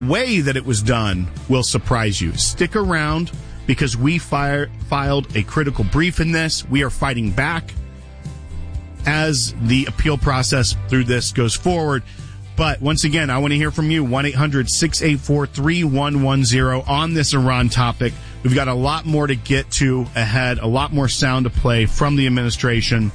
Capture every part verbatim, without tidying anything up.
way that it was done will surprise you. Stick around because we fire, filed a critical brief in this. We are fighting back as the appeal process through this goes forward. But once again, I want to hear from you. one eight hundred six eight four three one one zero on this Iran topic. We've got a lot more to get to ahead, a lot more sound to play from the administration.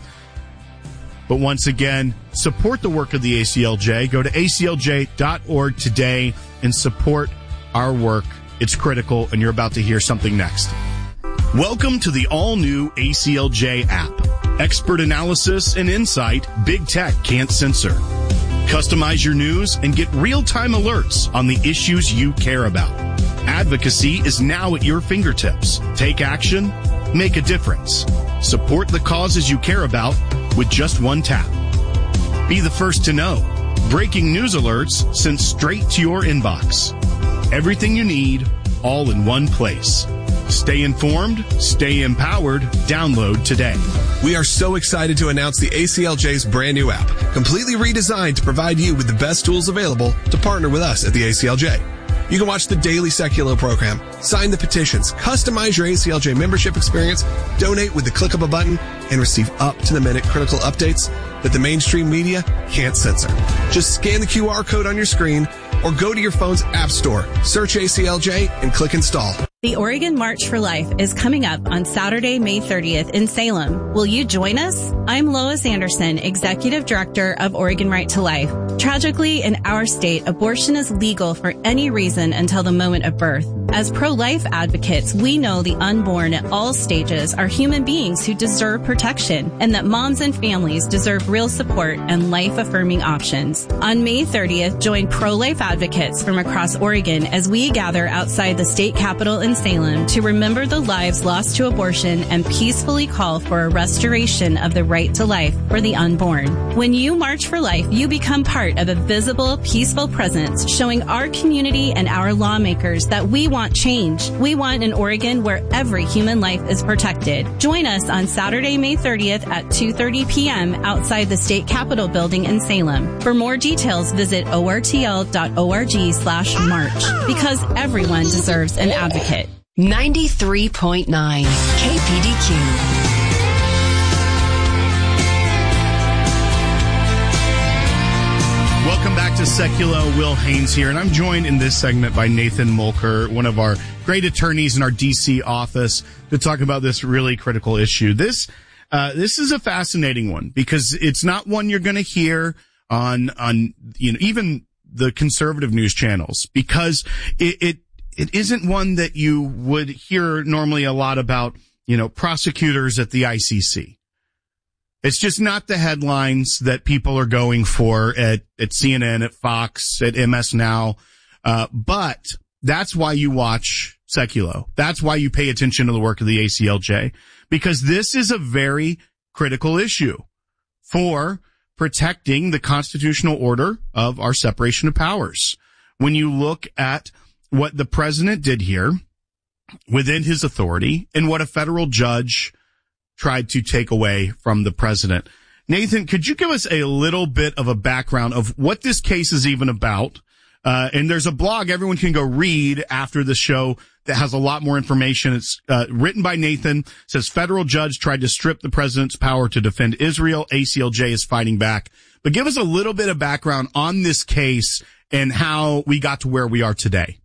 But once again, support the work of the A C L J. Go to A C L J dot org today and support our work. It's critical, and you're about to hear something next. Welcome to the all-new A C L J app. Expert analysis and insight big tech can't censor. Customize your news and get real-time alerts on the issues you care about. Advocacy is now at your fingertips. Take action, make a difference. Support the causes you care about with just one tap. Be the first to know. Breaking news alerts sent straight to your inbox. Everything you need, all in one place. Stay informed, stay empowered. Download today. We are so excited to announce the A C L J's brand new app, completely redesigned to provide you with the best tools available to partner with us at the A C L J. You can watch the daily Secular program, sign the petitions, customize your A C L J membership experience, donate with the click of a button, and receive up-to-the-minute critical updates that the mainstream media can't censor. Just scan the Q R code on your screen or go to your phone's app store, search A C L J, and click install. The Oregon March for Life is coming up on Saturday, May thirtieth in Salem. Will you join us? I'm Lois Anderson, Executive Director of Oregon Right to Life. Tragically, in our state, abortion is legal for any reason until the moment of birth. As pro-life advocates, we know the unborn at all stages are human beings who deserve protection and that moms and families deserve real support and life-affirming options. On May thirtieth, join pro-life advocates from across Oregon as we gather outside the state capitol in Salem to remember the lives lost to abortion and peacefully call for a restoration of the right to life for the unborn. When you march for life, you become part of a visible, peaceful presence showing our community and our lawmakers that we want change. We want an Oregon where every human life is protected. Join us on Saturday, May thirtieth at two thirty p.m. outside the state capitol building in Salem. For more details, visit O R T L dot org slash march because everyone deserves an advocate. ninety-three point nine K P D Q. Welcome back to Secular. Will Haynes here, and I'm joined in this segment by Nathan Mulker, one of our great attorneys in our D C office, to talk about this really critical issue. This uh, this is a fascinating one because it's not one you're going to hear on on you know even the conservative news channels, because it, it it isn't one that you would hear normally a lot about, you know, prosecutors at the I C C. It's just not the headlines that people are going for at, at C N N, at Fox, at M S Now. Uh, but that's why you watch Seculo. That's why you pay attention to the work of the A C L J, because this is a very critical issue for protecting the constitutional order of our separation of powers. When you look at what the president did here within his authority and what a federal judge tried to take away from the president. Nathan, could you give us a little bit of a background of what this case is even about? Uh, and there's a blog everyone can go read after the show that has a lot more information. It's uh, written by Nathan. It says federal judge tried to strip the president's power to defend Israel. A C L J is fighting back. But give us a little bit of background on this case and how we got to where we are today.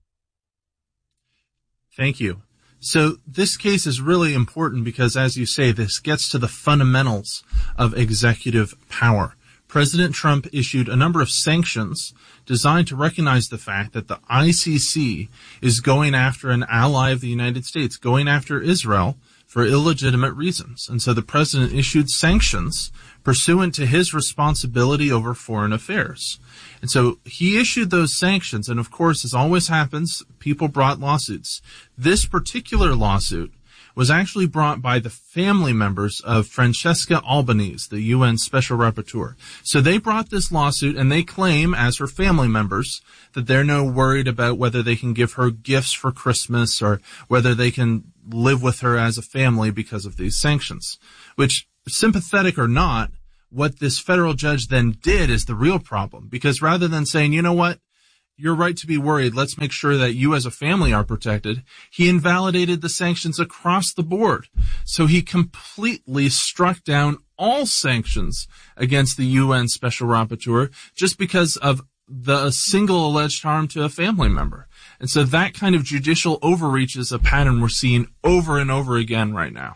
Thank you. So this case is really important because, as you say, this gets to the fundamentals of executive power. President Trump issued a number of sanctions designed to recognize the fact that the I C C is going after an ally of the United States, going after Israel for illegitimate reasons. And so the president issued sanctions pursuant to his responsibility over foreign affairs. And so he issued those sanctions. And of course, as always happens, people brought lawsuits. This particular lawsuit was actually brought by the family members of Francesca Albanese, the U N Special Rapporteur. So they brought this lawsuit, and they claim, as her family members, that they're no worried about whether they can give her gifts for Christmas or whether they can live with her as a family because of these sanctions. Which, sympathetic or not, what this federal judge then did is the real problem. Because rather than saying, you know what, you're right to be worried. Let's make sure that you as a family are protected. He invalidated the sanctions across the board. So he completely struck down all sanctions against the U N Special Rapporteur just because of the single alleged harm to a family member. And so that kind of judicial overreach is a pattern we're seeing over and over again right now.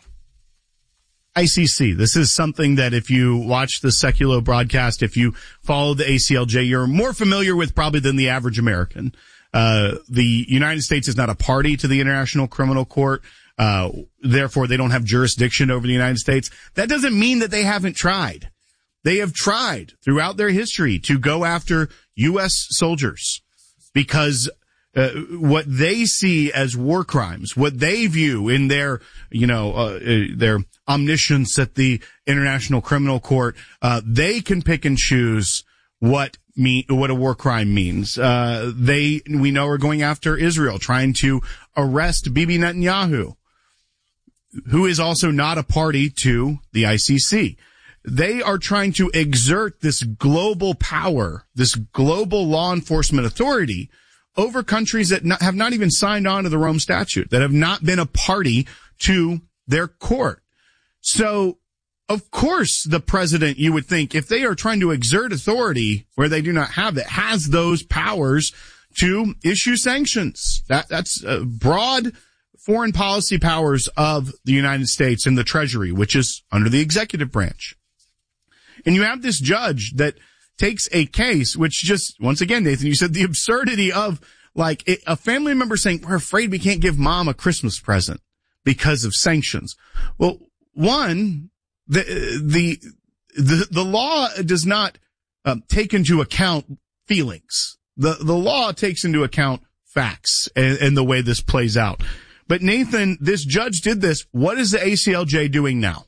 I C C. This is something that if you watch the Seculo broadcast, if you follow the A C L J, you're more familiar with probably than the average American. Uh, the United States is not a party to the International Criminal Court. Uh, therefore, they don't have jurisdiction over the United States. That doesn't mean that they haven't tried. They have tried throughout their history to go after U S soldiers because Uh, what they see as war crimes, what they view in their, you know, uh, their omniscience at the International Criminal Court, uh, they can pick and choose what mean, what a war crime means. Uh, they, we know, are going after Israel, trying to arrest Bibi Netanyahu, who is also not a party to the I C C. They are trying to exert this global power, this global law enforcement authority over countries that not, have not even signed on to the Rome Statute, that have not been a party to their court. So, of course, the president, you would think, if they are trying to exert authority where they do not have it, has those powers to issue sanctions. That, that's uh, broad foreign policy powers of the United States and the Treasury, which is under the executive branch. And you have this judge that takes a case, which just, once again, Nathan, you said the absurdity of, like, it, a family member saying, we're afraid we can't give mom a Christmas present because of sanctions. Well, one, the, the, the, the law does not um, take into account feelings. The, the law takes into account facts and, and the way this plays out. But Nathan, this judge did this. What is the A C L J doing now?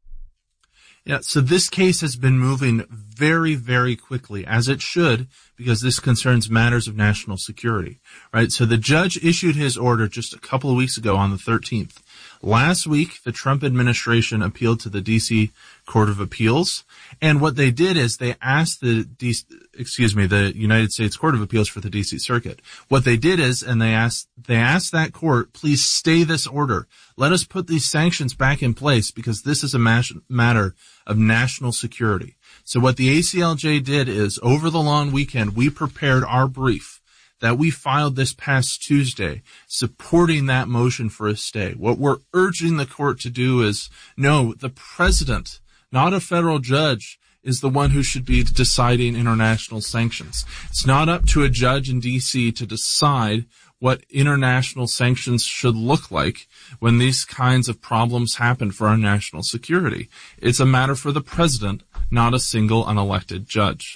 Yeah, so this case has been moving very, very quickly, as it should, because this concerns matters of national security, right? So the judge issued his order just a couple of weeks ago on the thirteenth. Last week, the Trump administration appealed to the D C Court of Appeals, and what they did is they asked the D C, excuse me, the United States Court of Appeals for the D C Circuit. What they did is, and they asked, they asked that court, please stay this order. Let us put these sanctions back in place because this is a mas- matter of national security. So what the A C L J did is, over the long weekend, we prepared our brief that we filed this past Tuesday, supporting that motion for a stay. What we're urging the court to do is, no, the president, not a federal judge, is the one who should be deciding international sanctions. It's not up to a judge in D C to decide what international sanctions should look like when these kinds of problems happen for our national security. It's a matter for the president, not a single unelected judge.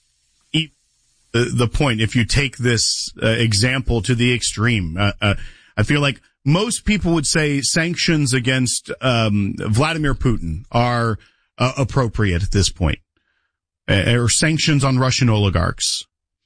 The, the point, if you take this uh, example to the extreme, uh, uh, I feel like most people would say sanctions against um, Vladimir Putin are uh, appropriate at this point, uh, or sanctions on Russian oligarchs.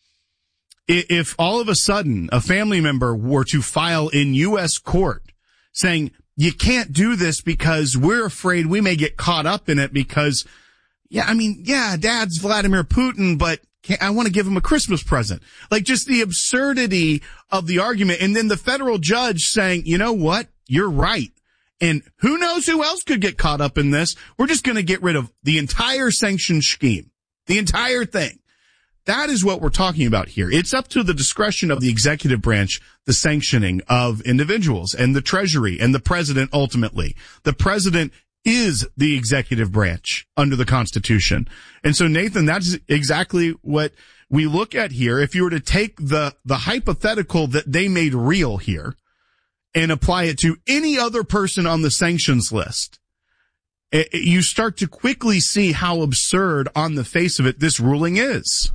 If all of a sudden a family member were to file in U S court saying, you can't do this because we're afraid we may get caught up in it because, yeah, I mean, yeah, dad's Vladimir Putin, but I want to give him a Christmas present. Like, just the absurdity of the argument. And then the federal judge saying, you know what? You're right. And who knows who else could get caught up in this? We're just going to get rid of the entire sanction scheme, the entire thing. That is what we're talking about here. It's up to the discretion of the executive branch, the sanctioning of individuals and the Treasury and the president ultimately. The president is the executive branch under the Constitution. And so, Nathan, that's exactly what we look at here. If you were to take the, the hypothetical that they made real here and apply it to any other person on the sanctions list, it, it, you start to quickly see how absurd on the face of it this ruling is.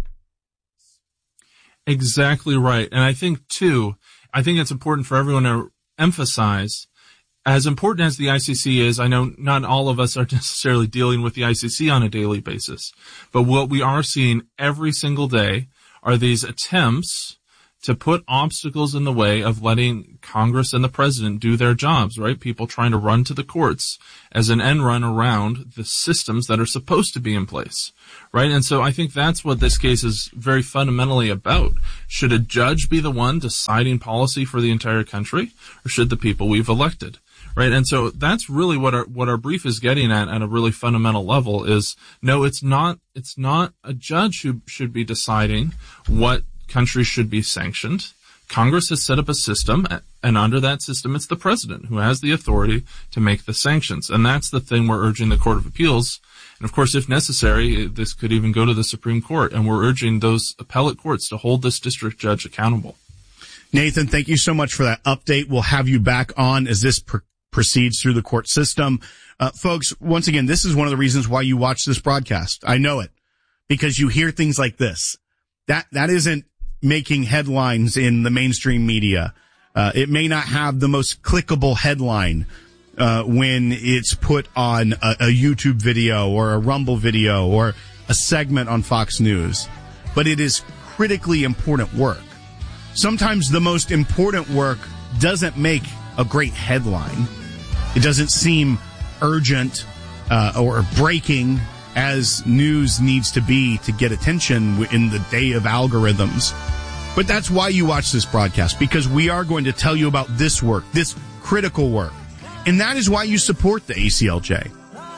Exactly right. And I think, too, I think it's important for everyone to emphasize, as important as the I C C is, I know not all of us are necessarily dealing with the I C C on a daily basis, but what we are seeing every single day are these attempts to put obstacles in the way of letting Congress and the president do their jobs, right? People trying to run to the courts as an end run around the systems that are supposed to be in place, right? And so I think that's what this case is very fundamentally about. Should a judge be the one deciding policy for the entire country, or should the people we've elected? Right. And so that's really what our, what our brief is getting at at a really fundamental level is, no, it's not, it's not a judge who should be deciding what countries should be sanctioned. Congress has set up a system, and under that system, it's the president who has the authority to make the sanctions. And that's the thing we're urging the Court of Appeals. And of course, if necessary, this could even go to the Supreme Court. And we're urging those appellate courts to hold this district judge accountable. Nathan, thank you so much for that update. We'll have you back on as this per- proceeds through the court system. Uh, folks, once again, this is one of the reasons why you watch this broadcast. I know it, because you hear things like this. That, that isn't making headlines in the mainstream media. Uh, it may not have the most clickable headline, uh, when it's put on a, a YouTube video or a Rumble video or a segment on Fox News, but it is critically important work. Sometimes the most important work doesn't make a great headline. It doesn't seem urgent uh, or breaking as news needs to be to get attention in the day of algorithms. But that's why you watch this broadcast, because we are going to tell you about this work, this critical work. And that is why you support the A C L J.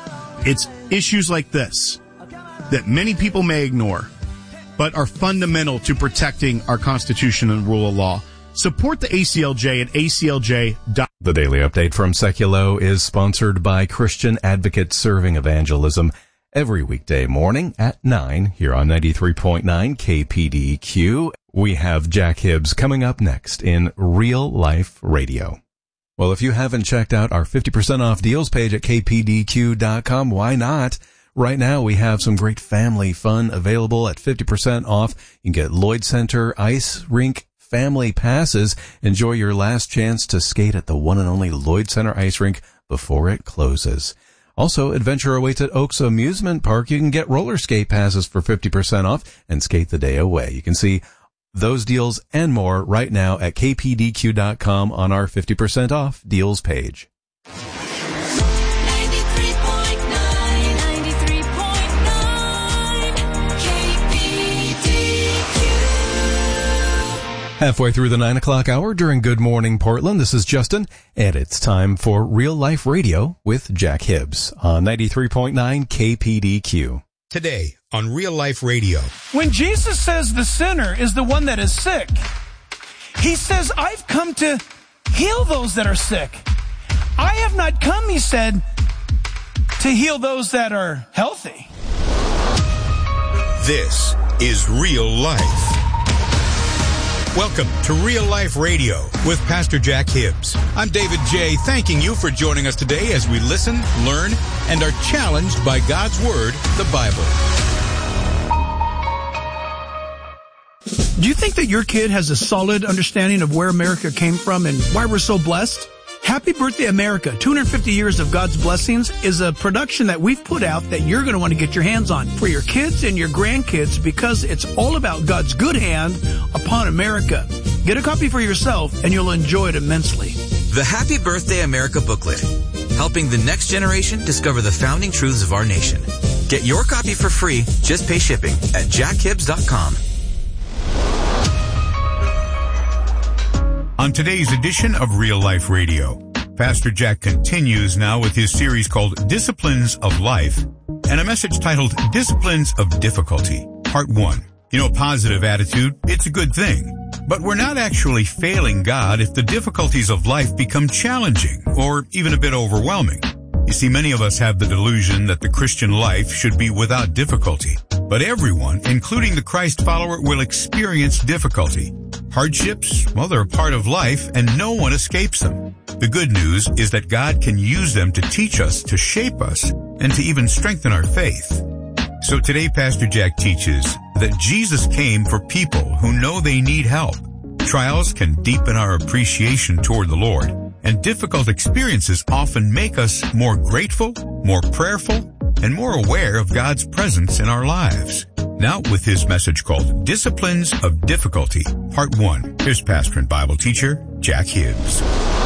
It's issues like this that many people may ignore, but are fundamental to protecting our Constitution and rule of law. Support the A C L J at A C L J dot com. The Daily Update from Seculo is sponsored by Christian Advocate Serving Evangelism every weekday morning at nine here on ninety-three point nine K P D Q. We have Jack Hibbs coming up next in Real Life Radio. Well, if you haven't checked out our fifty percent off deals page at K P D Q dot com, why not? Right now, we have some great family fun available at fifty percent off. You can get Lloyd Center Ice Rink Family Passes. Enjoy your last chance to skate at the one and only Lloyd Center Ice Rink before it closes. Also, adventure awaits at Oaks Amusement Park. You can get roller skate passes for fifty percent off and skate the day away. You can see those deals and more right now at K P D Q dot com on our fifty percent off deals page. Halfway through the nine o'clock hour during Good Morning Portland, this is Justin, and it's time for Real Life Radio with Jack Hibbs on ninety-three point nine K P D Q. Today on Real Life Radio. When Jesus says the sinner is the one that is sick, he says, I've come to heal those that are sick. I have not come, he said, to heal those that are healthy. This is Real Life. Welcome to Real Life Radio with Pastor Jack Hibbs. I'm David J. Thanking you for joining us today as we listen, learn, and are challenged by God's Word, the Bible. Do you think that your kid has a solid understanding of where America came from and why we're so blessed? Happy Birthday America, two hundred fifty years of God's Blessings is a production that we've put out that you're going to want to get your hands on for your kids and your grandkids, because it's all about God's good hand upon America. Get a copy for yourself and you'll enjoy it immensely. The Happy Birthday America booklet, helping the next generation discover the founding truths of our nation. Get your copy for free, just pay shipping at jack hibbs dot com. On today's edition of Real Life Radio, Pastor Jack continues now with his series called Disciplines of Life and a message titled Disciplines of Difficulty, Part one. You know, a positive attitude, it's a good thing. But we're not actually failing God if the difficulties of life become challenging or even a bit overwhelming. You see, many of us have the delusion that the Christian life should be without difficulty. But everyone, including the Christ follower, will experience difficulty. Hardships, well, they're a part of life, and no one escapes them. The good news is that God can use them to teach us, to shape us, and to even strengthen our faith. So today, Pastor Jack teaches that Jesus came for people who know they need help. Trials can deepen our appreciation toward the Lord, and difficult experiences often make us more grateful, more prayerful, and more aware of God's presence in our lives. Now with his message called Disciplines of Difficulty, Part one. Here's pastor and Bible teacher, Jack Hibbs.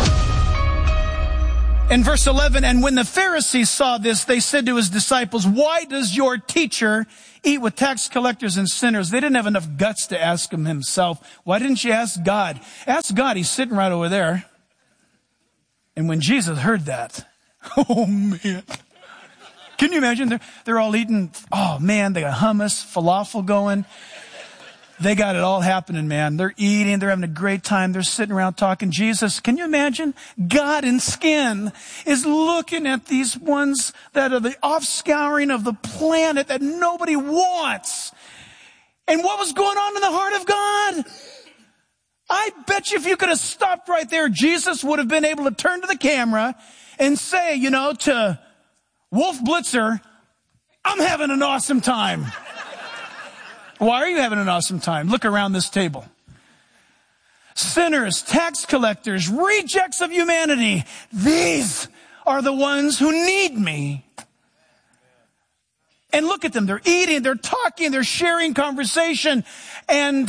In verse eleven, and when the Pharisees saw this, they said to his disciples, why does your teacher eat with tax collectors and sinners? They didn't have enough guts to ask him himself. Why didn't you ask God? Ask God. He's sitting right over there. And when Jesus heard that, oh man. Can you imagine? They're, they're all eating. Oh man, they got hummus, falafel going. They got it all happening, man. They're eating. They're having a great time. They're sitting around talking. Jesus, can you imagine? God in skin is looking at these ones that are the offscouring of the planet that nobody wants. And what was going on in the heart of God? I bet you if you could have stopped right there, Jesus would have been able to turn to the camera and say, you know, to Wolf Blitzer, I'm having an awesome time. Why are you having an awesome time? Look around this table. Sinners, tax collectors, rejects of humanity. These are the ones who need me. And look at them. They're eating, they're talking, they're sharing conversation. And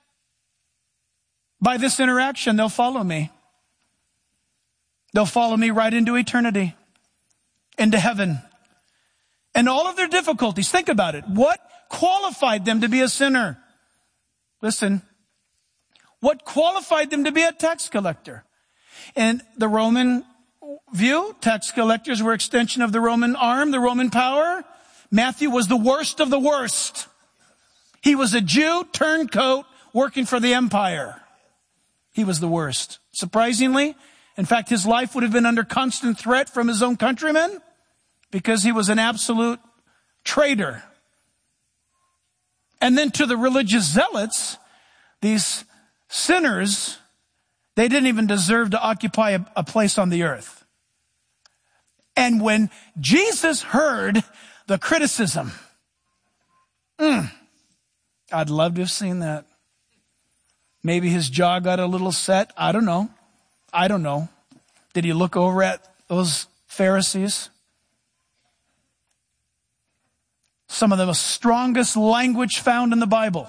by this interaction, they'll follow me. They'll follow me right into eternity, into heaven. And all of their difficulties, think about it. What qualified them to be a sinner? Listen, what qualified them to be a tax collector? In the Roman view, tax collectors were extension of the Roman arm, the Roman power. Matthew was the worst of the worst. He was a Jew, turncoat, working for the empire. He was the worst. Surprisingly, in fact, his life would have been under constant threat from his own countrymen because he was an absolute traitor. And then to the religious zealots, these sinners, they didn't even deserve to occupy a, a place on the earth. And when Jesus heard the criticism, mm, I'd love to have seen that. Maybe his jaw got a little set. I don't know. I don't know. Did he look over at those Pharisees? Some of the strongest language found in the Bible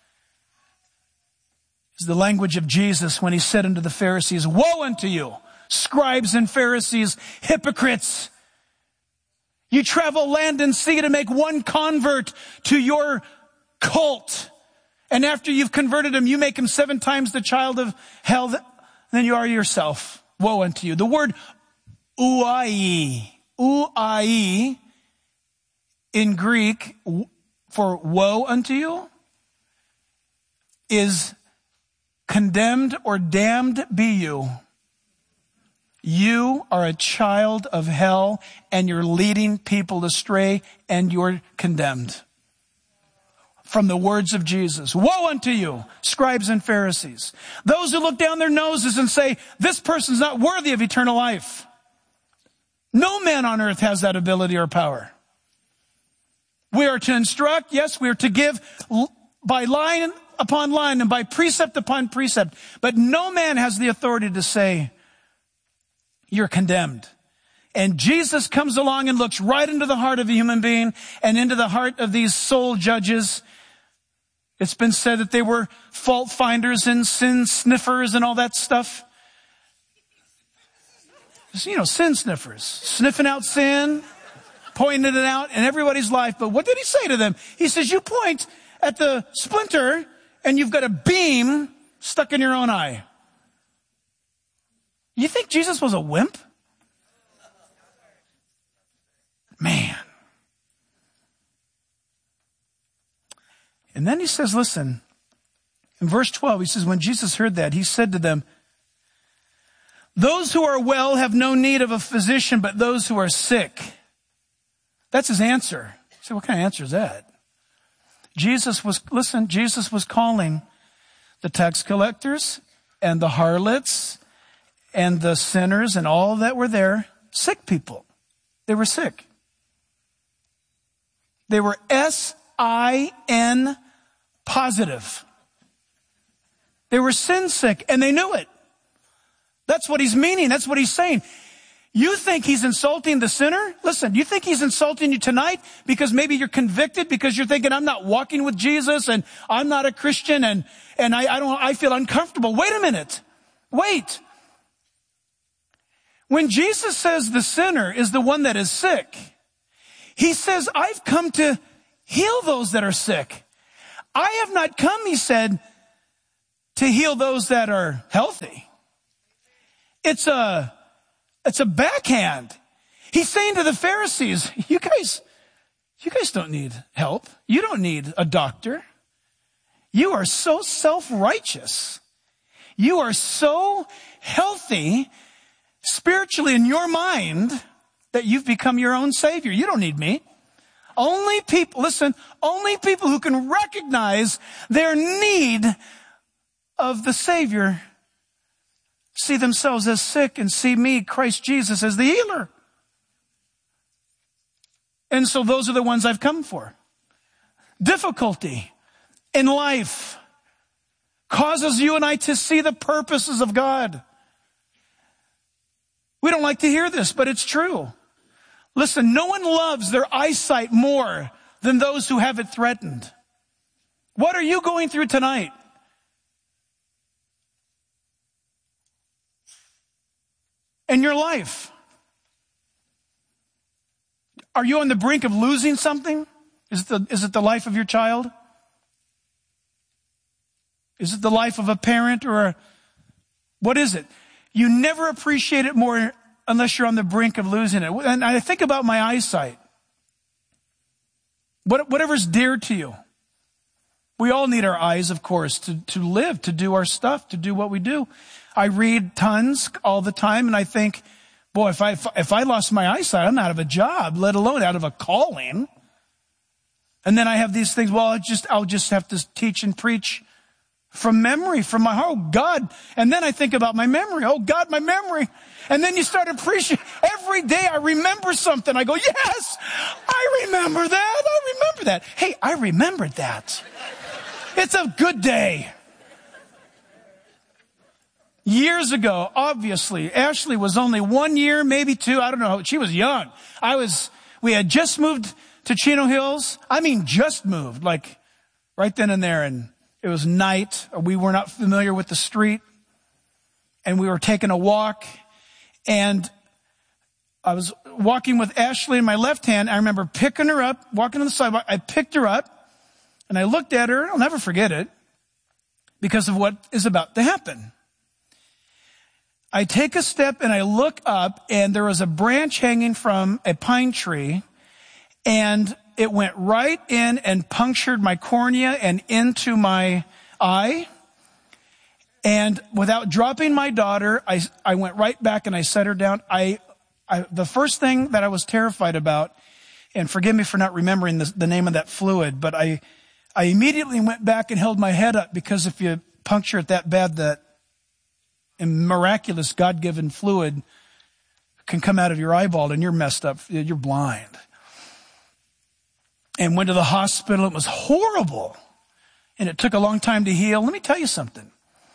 is the language of Jesus when he said unto the Pharisees, woe unto you, scribes and Pharisees, hypocrites. You travel land and sea to make one convert to your cult. And after you've converted him, you make him seven times the child of hell than you are yourself. Woe unto you. The word ouai, ouai, in Greek, for woe unto you, is condemned or damned be you. You are a child of hell and you're leading people astray and you're condemned. From the words of Jesus. Woe unto you, scribes and Pharisees. Those who look down their noses and say, this person's not worthy of eternal life. No man on earth has that ability or power. We are to instruct, yes, we are to give by line upon line and by precept upon precept. But no man has the authority to say, you're condemned. And Jesus comes along and looks right into the heart of a human being and into the heart of these soul judges. It's been said that they were fault finders and sin sniffers and all that stuff. You know, sin sniffers, sniffing out sin, pointing it out in everybody's life. But what did he say to them? He says, you point at the splinter and you've got a beam stuck in your own eye. You think Jesus was a wimp? Man. And then he says, listen, in verse twelve, he says, when Jesus heard that, he said to them, those who are well have no need of a physician, but those who are sick. That's his answer. You say, what kind of answer is that? Jesus was, listen, Jesus was calling the tax collectors and the harlots and the sinners and all that were there sick people. They were sick. They were S I N positive. They were sin sick and they knew it. That's what he's meaning. That's what he's saying. You think he's insulting the sinner? Listen, you think he's insulting you tonight because maybe you're convicted because you're thinking, I'm not walking with Jesus and I'm not a Christian and, and I, I don't, I feel uncomfortable. Wait a minute. Wait. When Jesus says the sinner is the one that is sick, he says, I've come to heal those that are sick. I have not come, he said, to heal those that are healthy. It's a, it's a backhand. He's saying to the Pharisees, you guys, you guys don't need help. You don't need a doctor. You are so self-righteous. You are so healthy spiritually in your mind that you've become your own savior. You don't need me. Only people, listen, only people who can recognize their need of the Savior see themselves as sick and see me, Christ Jesus, as the healer. And so those are the ones I've come for. Difficulty in life causes you and I to see the purposes of God. We don't like to hear this, but it's true. Listen, no one loves their eyesight more than those who have it threatened. What are you going through tonight? In your life? Are you on the brink of losing something? Is it the, is it the life of your child? Is it the life of a parent or a, what is it? You never appreciate it more unless you're on the brink of losing it. And I think about my eyesight. What, whatever's dear to you. We all need our eyes, of course, to, to live, to do our stuff, to do what we do. I read tons all the time, and I think, boy, if I if I lost my eyesight, I'm out of a job, let alone out of a calling. And then I have these things, well, I just I'll just have to teach and preach from memory, from my heart. Oh, God. And then I think about my memory. Oh, God, my memory. And then you start appreciating. Every day I remember something. I go, yes, I remember that. I remember that. Hey, I remembered that. It's a good day. Years ago, obviously, Ashley was only one year, maybe two. I don't know. She was young. I was, we had just moved to Chino Hills. I mean, just moved, like right then and there. And it was night. We were not familiar with the street. And we were taking a walk. And I was walking with Ashley in my left hand. I remember picking her up, walking on the sidewalk. I picked her up. And I looked at her. I'll never forget it because of what is about to happen. I take a step and I look up, and there was a branch hanging from a pine tree, and it went right in and punctured my cornea and into my eye. And without dropping my daughter, I, I went right back and I set her down. I, I, the first thing that I was terrified about, and forgive me for not remembering the, the name of that fluid, but I, I immediately went back and held my head up, because if you puncture it that bad, that miraculous God-given fluid can come out of your eyeball and you're messed up. You're blind. And went to the hospital. It was horrible. And it took a long time to heal. Let me tell you something.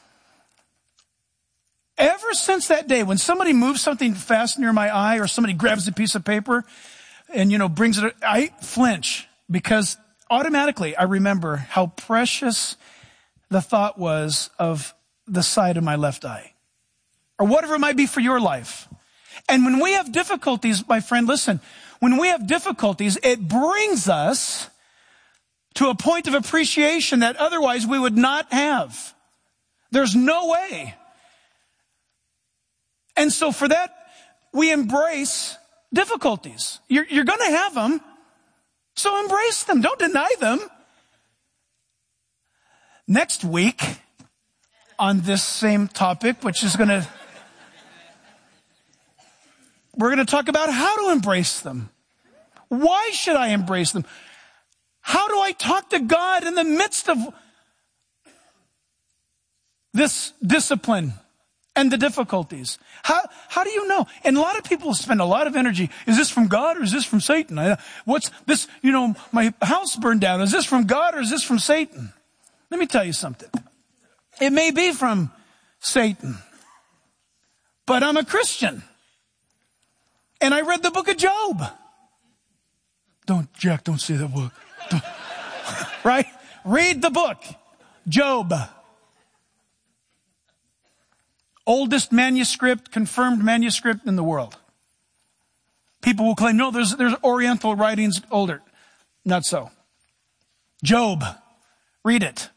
Ever since that day, when somebody moves something fast near my eye, or somebody grabs a piece of paper and, you know, brings it, I flinch, because automatically I remember how precious the thought was of the side of my left eye, or whatever it might be for your life. And when we have difficulties, my friend, listen, when we have difficulties, it brings us to a point of appreciation that otherwise we would not have. There's no way. And so for that, we embrace difficulties. You're, you're going to have them, so embrace them. Don't deny them. Next week, on this same topic, which is going to, we're going to talk about how to embrace them. Why should I embrace them? How do I talk to God in the midst of this discipline and the difficulties? How, how do you know? And a lot of people spend a lot of energy. Is this from God or is this from Satan? I, what's this, you know, my house burned down. Is this from God or is this from Satan? Let me tell you something. It may be from Satan, but I'm a Christian. And I read the book of Job. Don't, Jack, don't say that book. Don't. Right? Read the book. Job. Oldest manuscript, confirmed manuscript in the world. People will claim, no, there's, there's Oriental writings older. Not so. Job. Read it.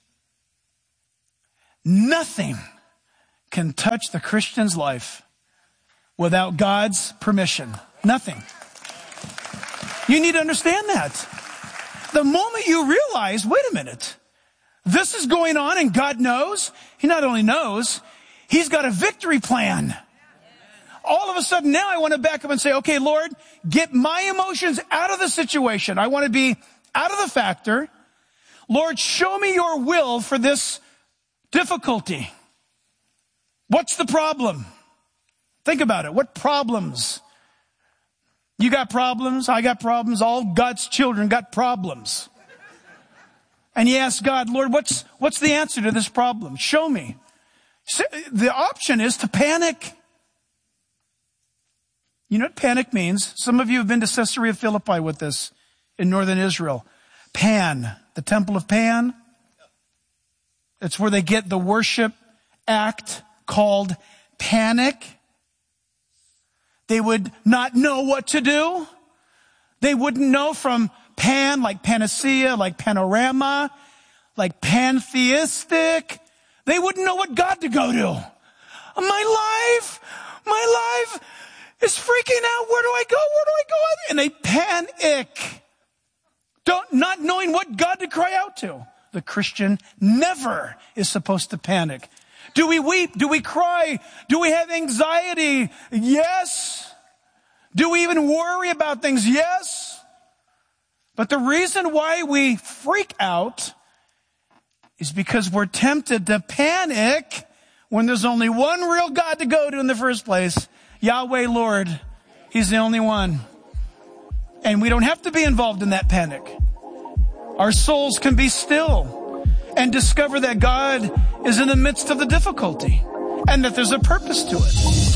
Nothing can touch the Christian's life without God's permission. Nothing. You need to understand that. The moment you realize, wait a minute, this is going on and God knows, he not only knows, he's got a victory plan. All of a sudden now I want to back up and say, okay, Lord, get my emotions out of the situation. I want to be out of the factor. Lord, show me your will for this difficulty. What's the problem? Think about it. What problems? You got problems. I got problems. All God's children got problems. And you ask God, Lord, what's, what's the answer to this problem? Show me. The option is to panic. You know what panic means? Some of you have been to Caesarea Philippi with this in northern Israel. Pan, the temple of Pan. It's where they get the worship act called panic. They would not know what to do. They wouldn't know from pan, like panacea, like panorama, like pantheistic. They wouldn't know what God to go to. My life, my life is freaking out. Where do I go? Where do I go? And they panic. Don't, not knowing what God to cry out to. The Christian never is supposed to panic. Do we weep? Do we cry? Do we have anxiety? Yes. Do we even worry about things? Yes. But the reason why we freak out is because we're tempted to panic when there's only one real God to go to in the first place. Yahweh, Lord. He's the only one. And we don't have to be involved in that panic. Our souls can be still and discover that God is in the midst of the difficulty and that there's a purpose to it.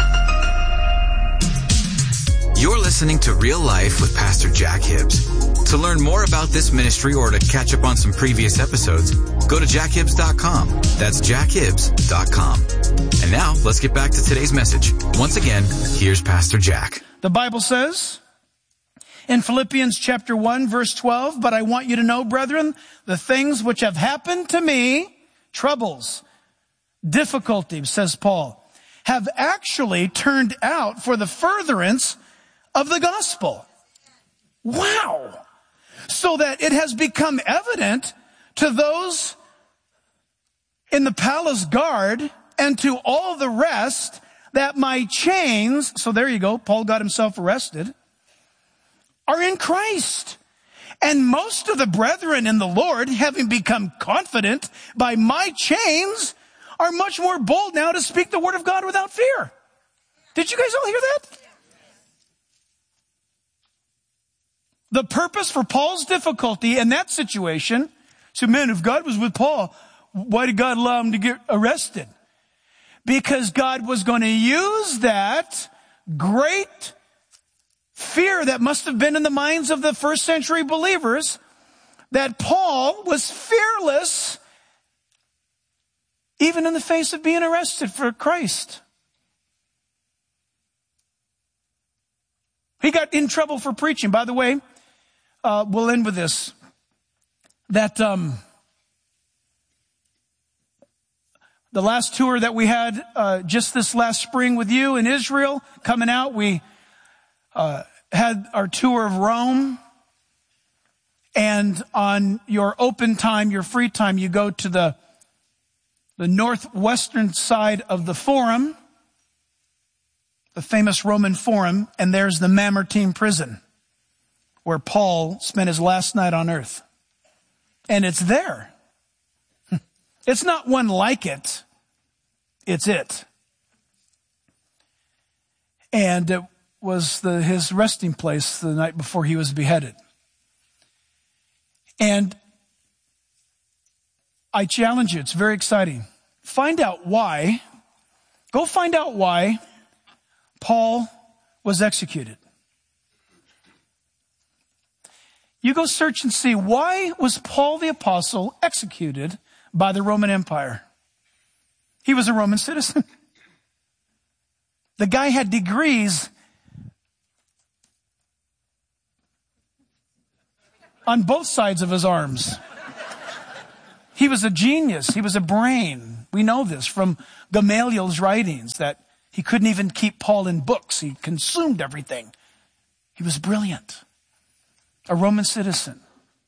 You're listening to Real Life with Pastor Jack Hibbs. To learn more about this ministry or to catch up on some previous episodes, go to jack hibbs dot com. That's jack hibbs dot com. And now, let's get back to today's message. Once again, here's Pastor Jack. The Bible says in Philippians chapter one, verse twelve, but I want you to know, brethren, the things which have happened to me, troubles, difficulties, says Paul, have actually turned out for the furtherance of the gospel. Wow. So that it has become evident to those in the palace guard and to all the rest that my chains, so there you go, Paul got himself arrested, are in Christ. And most of the brethren in the Lord, having become confident by my chains, are much more bold now to speak the word of God without fear. Did you guys all hear that? The purpose for Paul's difficulty in that situation, so man, if God was with Paul, why did God allow him to get arrested? Because God was going to use that great fear that must have been in the minds of the first century believers, that Paul was fearless even in the face of being arrested for Christ. He got in trouble for preaching. By the way, uh, we'll end with this. That um, the last tour that we had uh, just this last spring with you in Israel, coming out, we uh, had our tour of Rome. And on your open time, your free time, you go to the the northwestern side of the Forum, the famous Roman Forum, and there's the Mamertine prison, where Paul spent his last night on earth. And it's there. It's not one like it. It's it. And it was the, his resting place the night before he was beheaded. And I challenge you, it's very exciting. Find out why, go find out why Paul was executed. You go search and see, why was Paul the Apostle executed by the Roman Empire? He was a Roman citizen. The guy had degrees on both sides of his arms. He was a genius. He was a brain. We know this from Gamaliel's writings, that he couldn't even keep Paul in books. He consumed everything. He was brilliant. A Roman citizen.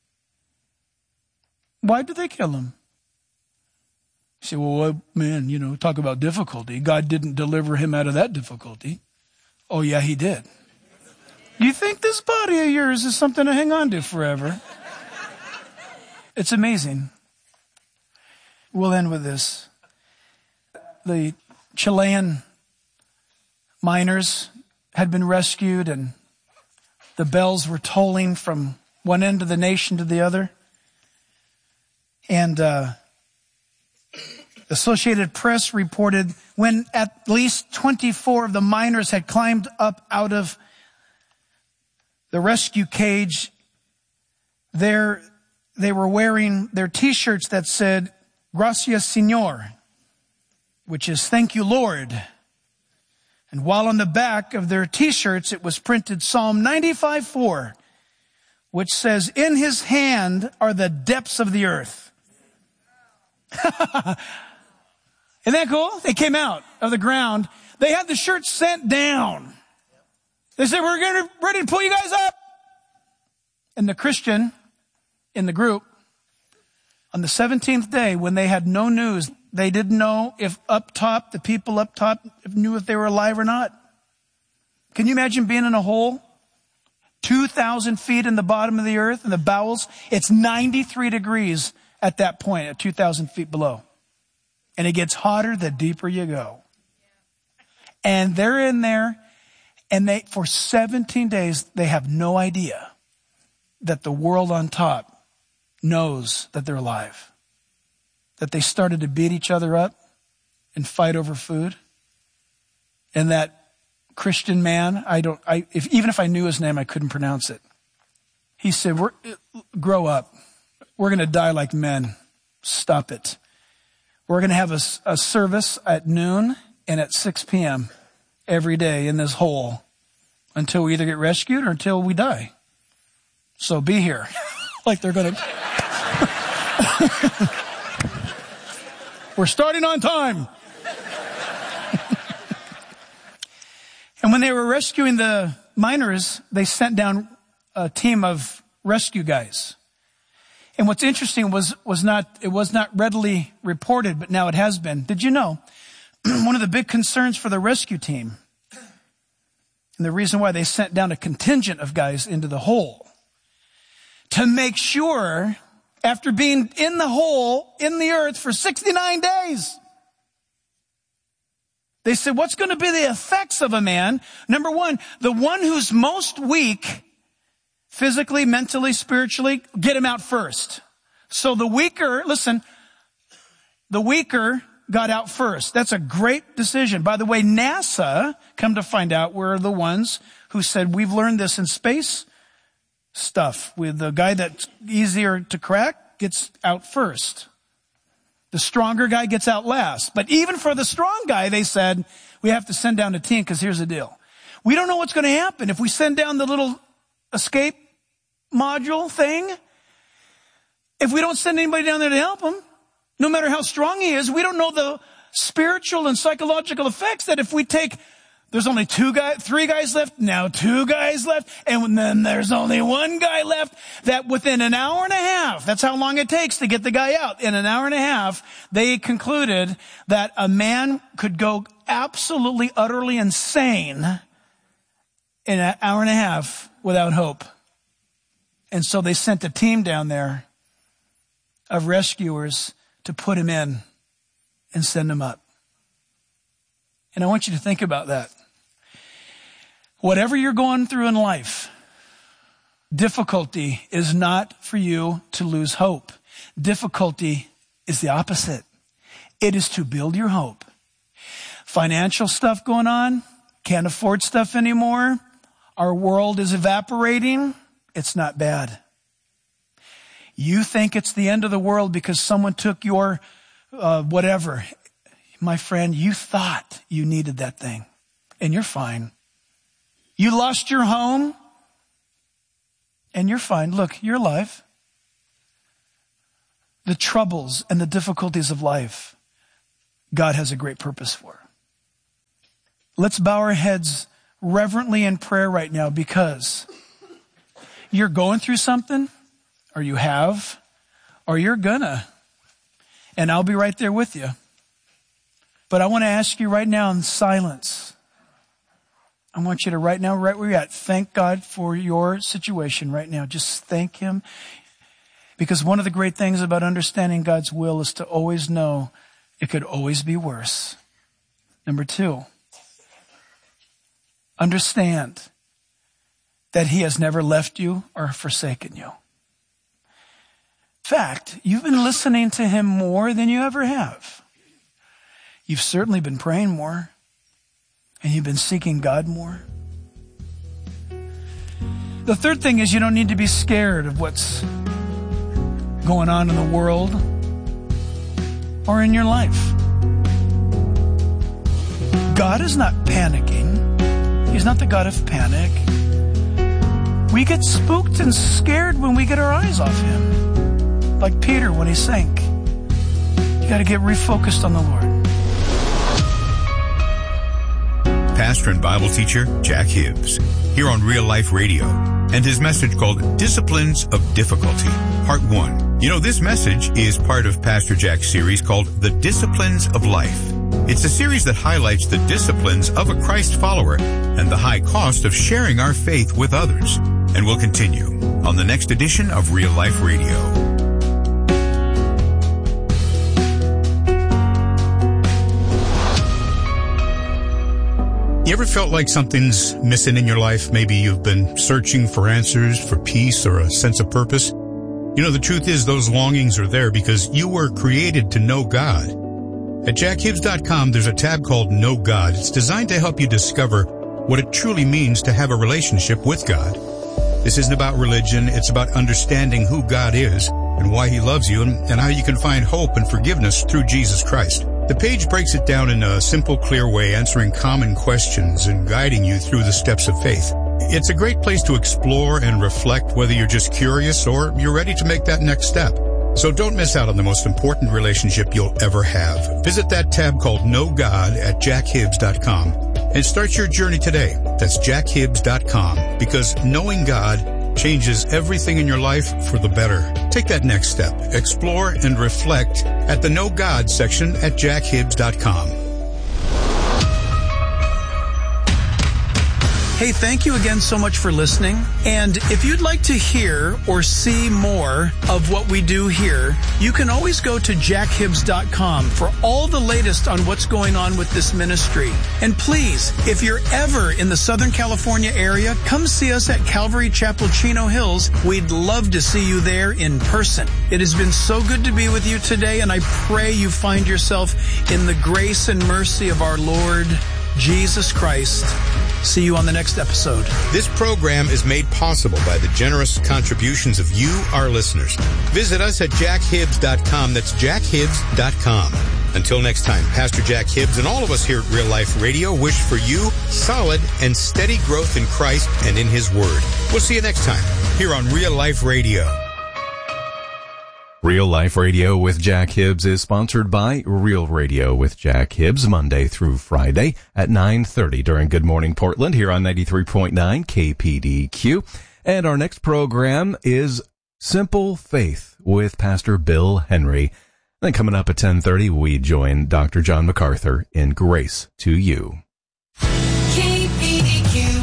Why did they kill him? You say, well, man, you know, talk about difficulty. God didn't deliver him out of that difficulty. Oh, yeah, he did. You think this body of yours is something to hang on to forever? It's amazing. We'll end with this. The Chilean miners had been rescued, and the bells were tolling from one end of the nation to the other. And uh, Associated Press reported when at least twenty-four of the miners had climbed up out of the rescue cage, there they were wearing their T-shirts that said, Gracias, Señor, which is thank you, Lord. And while on the back of their T-shirts, it was printed Psalm ninety-five four, which says, in his hand are the depths of the earth. Isn't that cool? They came out of the ground. They had the shirts sent down. They said, we're getting ready to pull you guys up. And the Christian in the group, on the seventeenth day, when they had no news, they didn't know if up top, the people up top knew if they were alive or not. Can you imagine being in a hole? two thousand feet in the bottom of the earth, in the bowels. It's ninety-three degrees at that point, at two thousand feet below. And it gets hotter the deeper you go. And they're in there, and they, for seventeen days, they have no idea that the world on top knows that they're alive. That they started to beat each other up and fight over food. And that Christian man, I don't, I, if, even if I knew his name, I couldn't pronounce it. He said, We're, grow up. We're going to die like men. Stop it. We're going to have a, a service at noon and at six p.m. every day in this hole until we either get rescued or until we die. So be here. Like they're going to... We're starting on time. And when they were rescuing the miners, they sent down a team of rescue guys. And what's interesting was, was not, it was not readily reported, but now it has been. Did you know, one of the big concerns for the rescue team, and the reason why they sent down a contingent of guys into the hole, to make sure, after being in the hole, in the earth for sixty-nine days, they said, what's going to be the effects of a man? Number one, the one who's most weak, physically, mentally, spiritually, get him out first. So the weaker, listen, the weaker got out first. That's a great decision. By the way, NASA, come to find out, were the ones who said, we've learned this in space stuff. With the guy that's easier to crack gets out first. The stronger guy gets out last. But even for the strong guy, they said, we have to send down a team because here's the deal. We don't know what's going to happen. If we send down the little escape module thing, if we don't send anybody down there to help him, no matter how strong he is, we don't know the spiritual and psychological effects that if we take, there's only two guys, three guys left, now two guys left, and then there's only one guy left, that within an hour and a half, that's how long it takes to get the guy out. In an hour and a half, they concluded that a man could go absolutely, utterly insane in an hour and a half without hope. And so they sent a team down there of rescuers to put him in and send him up. And I want you to think about that. Whatever you're going through in life, difficulty is not for you to lose hope. Difficulty is the opposite. It is to build your hope. Financial stuff going on, can't afford stuff anymore. Our world is evaporating. It's not bad. You think it's the end of the world because someone took your uh, whatever. My friend, you thought you needed that thing, and you're fine. You lost your home, and you're fine. Look, you're alive. The troubles and the difficulties of life, God has a great purpose for. Let's bow our heads reverently in prayer right now, because you're going through something, or you have, or you're gonna, and I'll be right there with you. But I want to ask you right now in silence, I want you to right now, right where you're at, thank God for your situation right now. Just thank Him. Because one of the great things about understanding God's will is to always know it could always be worse. Number two, understand that He has never left you or forsaken you. In fact, you've been listening to Him more than you ever have. You've certainly been praying more, and you've been seeking God more. The third thing is you don't need to be scared of what's going on in the world or in your life. God is not panicking. He's not the God of panic. We get spooked and scared when we get our eyes off Him. Like Peter when he sank. You got to get refocused on the Lord. Pastor and Bible teacher Jack Hibbs, here on Real Life Radio, and his message called Disciplines of Difficulty, Part one. You know, this message is part of Pastor Jack's series called The Disciplines of Life. It's a series that highlights the disciplines of a Christ follower and the high cost of sharing our faith with others. And we'll continue on the next edition of Real Life Radio. You ever felt like something's missing in your life? Maybe you've been searching for answers, for peace, or a sense of purpose. You know, the truth is those longings are there because you were created to know God. At jack hibbs dot com, there's a tab called Know God. It's designed to help you discover what it truly means to have a relationship with God. This isn't about religion. It's about understanding who God is and why He loves you, and, and how you can find hope and forgiveness through Jesus Christ. The page breaks it down in a simple, clear way, answering common questions and guiding you through the steps of faith. It's a great place to explore and reflect, whether you're just curious or you're ready to make that next step. So don't miss out on the most important relationship you'll ever have. Visit that tab called Know God at jack hibbs dot com and start your journey today. That's jack hibbs dot com, because knowing God changes everything in your life for the better. Take that next step. Explore and reflect at the Know God section at jack hibbs dot com. Hey, thank you again so much for listening. And if you'd like to hear or see more of what we do here, you can always go to jack hibbs dot com for all the latest on what's going on with this ministry. And please, if you're ever in the Southern California area, come see us at Calvary Chapel, Chino Hills. We'd love to see you there in person. It has been so good to be with you today, and I pray you find yourself in the grace and mercy of our Lord Jesus Christ. See you on the next episode. This program is made possible by the generous contributions of you, our listeners. Visit us at jack hibbs dot com. That's jack hibbs dot com. Until next time, Pastor Jack Hibbs and all of us here at Real Life Radio wish for you solid and steady growth in Christ and in His Word. We'll see you next time here on Real Life Radio. Real Life Radio with Jack Hibbs is sponsored by Real Radio with Jack Hibbs, Monday through Friday at nine thirty during Good Morning Portland here on ninety-three point nine K P D Q. And our next program is Simple Faith with Pastor Bill Henry. Then coming up at ten thirty, we join Doctor John MacArthur in Grace to You. K P D Q.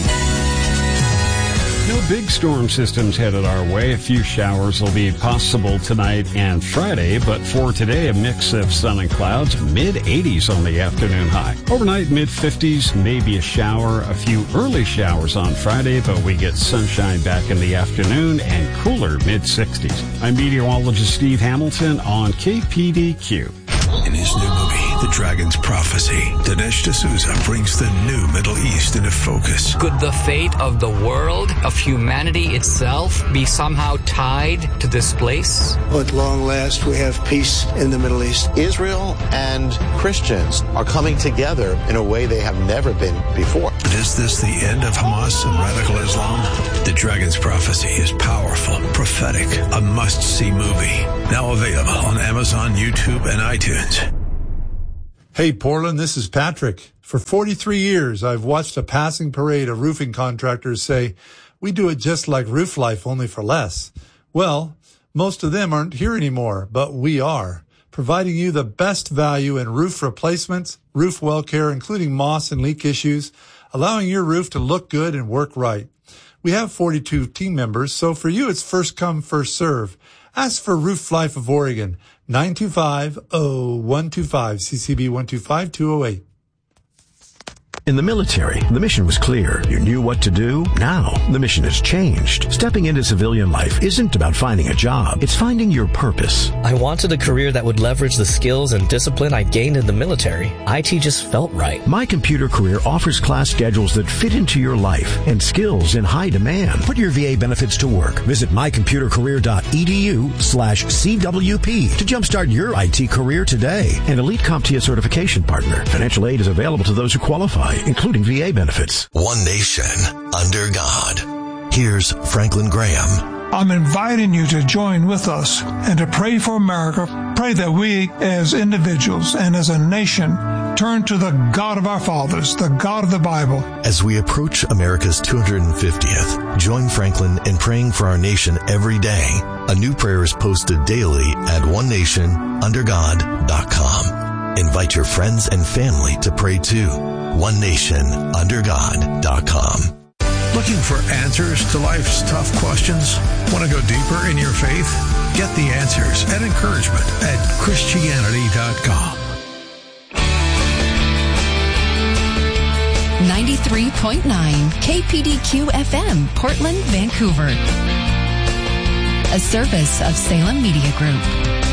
No big storm systems headed our way. A few showers will be possible tonight and Friday, but for today, a mix of sun and clouds, mid eighties on the afternoon high. Overnight, mid fifties, maybe a shower, a few early showers on Friday, but we get sunshine back in the afternoon and cooler mid sixties. I'm meteorologist Steve Hamilton on K P D Q. In his new movie, The Dragon's Prophecy. Dinesh D'Souza brings the new Middle East into focus. Could the fate of the world, of humanity itself, be somehow tied to this place? At long last, we have peace in the Middle East. Israel and Christians are coming together in a way they have never been before. But is this the end of Hamas and radical Islam? The Dragon's Prophecy is powerful, prophetic, a must-see movie. Now available on Amazon, YouTube, and iTunes. Hey, Portland, this is Patrick. For forty-three years, I've watched a passing parade of roofing contractors say, we do it just like Roof Life, only for less. Well, most of them aren't here anymore, but we are, providing you the best value in roof replacements, roof well care, including moss and leak issues, allowing your roof to look good and work right. We have forty-two team members, so for you, it's first come, first serve. Ask for Roof Life of Oregon, nine two five, oh one two five, C C B one two five, two oh eight. In the military, the mission was clear. You knew what to do. Now, the mission has changed. Stepping into civilian life isn't about finding a job. It's finding your purpose. I wanted a career that would leverage the skills and discipline I gained in the military. I T just felt right. My Computer Career offers class schedules that fit into your life and skills in high demand. Put your V A benefits to work. Visit mycomputercareer.edu slash CWP to jumpstart your I T career today. An Elite CompTIA certification partner. Financial aid is available to those who qualify, including V A benefits. One nation under God. Here's Franklin Graham. I'm inviting you to join with us and to pray for America. Pray that we as individuals and as a nation turn to the God of our fathers, the God of the Bible. As we approach America's two hundred fiftieth, join Franklin in praying for our nation every day. A new prayer is posted daily at one nation under god dot com. Invite your friends and family to pray too. one nation under god dot com. Looking for answers to life's tough questions? Want to go deeper in your faith? Get the answers and encouragement at Christianity dot com. ninety-three point nine K P D Q F M, Portland, Vancouver. A service of Salem Media Group.